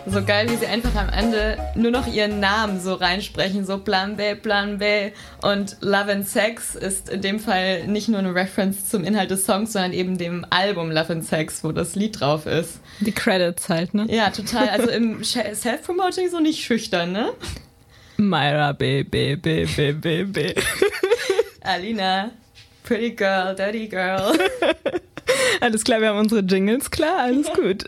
So geil, wie sie einfach am Ende nur noch ihren Namen so reinsprechen, so Plan B, Plan B. Und Love and Sex ist in dem Fall nicht nur eine Reference zum Inhalt des Songs, sondern eben dem Album Love and Sex, wo das Lied drauf ist. Die Credits halt, ne? Ja, total. Also im Self-Promoting so nicht schüchtern, ne? Myra B, B, B, B, B, B. Alina, Pretty Girl, Dirty Girl. Alles klar, wir haben unsere Jingles klar, alles gut.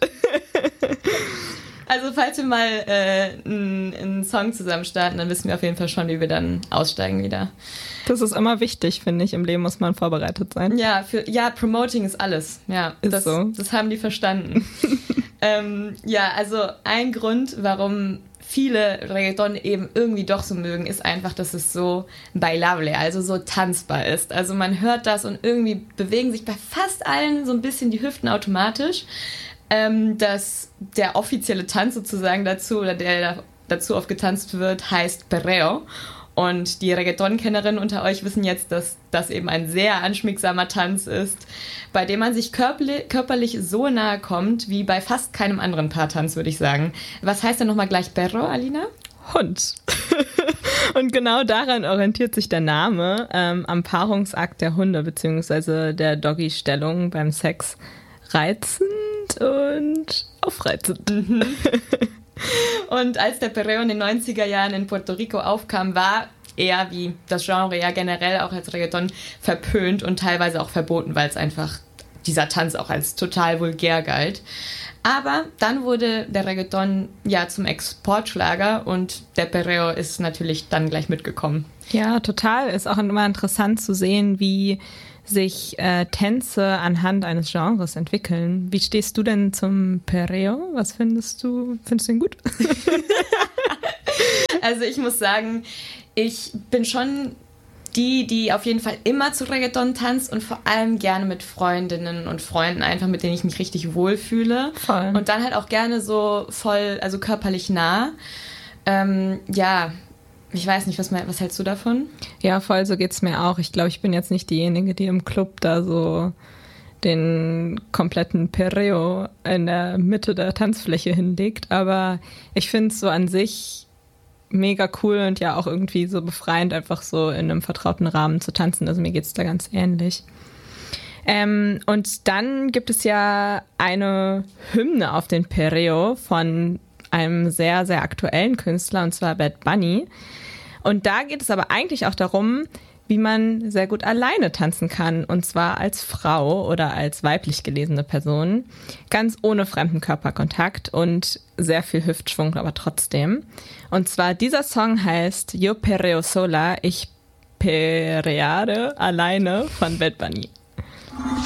Also falls wir mal einen Song zusammen starten, dann wissen wir auf jeden Fall schon, wie wir dann aussteigen wieder. Das ist immer wichtig, finde ich. Im Leben muss man vorbereitet sein. Ja, Promoting ist alles. Ja, ist so. Das haben die verstanden. Also ein Grund, warum viele Reggaeton eben irgendwie doch so mögen, ist einfach, dass es so bailable, also so tanzbar ist. Also man hört das und irgendwie bewegen sich bei fast allen so ein bisschen die Hüften automatisch. Dass der offizielle Tanz sozusagen dazu, oder der dazu oft getanzt wird, heißt Perreo. Und die Reggaeton-Kennerinnen unter euch wissen jetzt, dass das eben ein sehr anschmiegsamer Tanz ist, bei dem man sich körperlich so nahe kommt, wie bei fast keinem anderen Paartanz, würde ich sagen. Was heißt denn nochmal gleich Perro, Alina? Hund. Und genau daran orientiert sich der Name am Paarungsakt der Hunde, beziehungsweise der Doggy-Stellung beim Sex. Reizend und aufreizend. Und als der Perreo in den 90er Jahren in Puerto Rico aufkam, war er, wie das Genre ja generell auch als Reggaeton, verpönt und teilweise auch verboten, weil es einfach dieser Tanz auch als total vulgär galt. Aber dann wurde der Reggaeton ja zum Exportschlager und der Perreo ist natürlich dann gleich mitgekommen. Ja, total. Ist auch immer interessant zu sehen, wie sich Tänze anhand eines Genres entwickeln. Wie stehst du denn zum Perreo? Was findest du? Findest du ihn gut? Also ich muss sagen, ich bin schon die auf jeden Fall immer zu Reggaeton tanzt und vor allem gerne mit Freundinnen und Freunden, einfach mit denen ich mich richtig wohlfühle. Voll. Und dann halt auch gerne so voll, also körperlich nah. Ich weiß nicht, was hältst du davon? Ja, voll, so geht's mir auch. Ich glaube, ich bin jetzt nicht diejenige, die im Club da so den kompletten Perreo in der Mitte der Tanzfläche hinlegt. Aber ich finde es so an sich mega cool und ja auch irgendwie so befreiend, einfach so in einem vertrauten Rahmen zu tanzen. Also mir geht's da ganz ähnlich. Und dann gibt es ja eine Hymne auf den Perreo von einem sehr, sehr aktuellen Künstler, und zwar Bad Bunny. Und da geht es aber eigentlich auch darum, wie man sehr gut alleine tanzen kann, und zwar als Frau oder als weiblich gelesene Person, ganz ohne fremden Körperkontakt und sehr viel Hüftschwung, aber trotzdem. Und zwar dieser Song heißt Yo Perreo Sola, ich perreare alleine von Bad Bunny.